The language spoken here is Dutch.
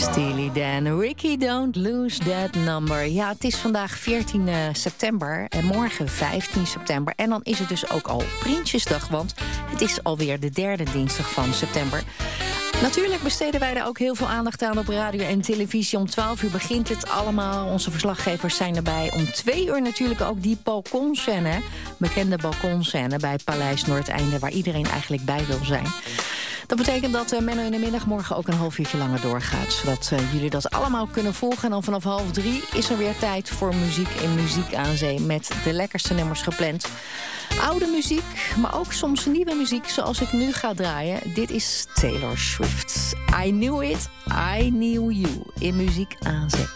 Steely Dan, Ricky, don't lose that number. Ja, het is vandaag 14 september en morgen 15 september. En dan is het dus ook al Prinsjesdag, want het is alweer de derde dinsdag van september. Natuurlijk besteden wij daar ook heel veel aandacht aan op radio en televisie. Om 12 uur begint het allemaal. Onze verslaggevers zijn erbij. Om 2 uur natuurlijk ook die balkonscène. Bekende balkonscène bij Paleis Noordeinde, waar iedereen eigenlijk bij wil zijn. Dat betekent dat Menno in de middag morgen ook een half uurtje langer doorgaat. Zodat jullie dat allemaal kunnen volgen. En dan vanaf 2:30 is er weer tijd voor muziek in Muziek aan Zee. Met de lekkerste nummers gepland. Oude muziek, maar ook soms nieuwe muziek zoals ik nu ga draaien. Dit is Taylor Swift. I Knew It, I Knew You in Muziek aan Zee.